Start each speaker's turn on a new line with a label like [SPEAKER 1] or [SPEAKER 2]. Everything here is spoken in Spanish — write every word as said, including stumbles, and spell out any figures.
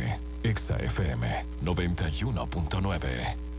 [SPEAKER 1] Exa F M noventa y uno punto nueve.